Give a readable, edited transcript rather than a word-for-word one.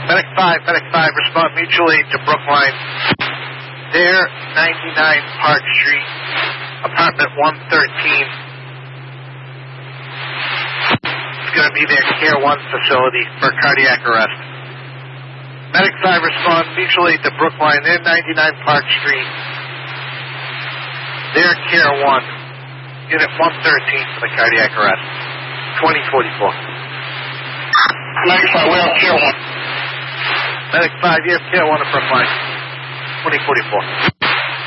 Medic 5, respond mutual aid to Brookline. There, 99 Park Street, apartment 113. It's going to be their Care 1 facility for cardiac arrest. Medic 5, respond mutual aid to Brookline. There, 99 Park Street. There, Care 1. Unit 113 for the cardiac arrest. 2044. Medic 5, we have Care 1. Medic 5, you have Care 1 at Brookline. 2044.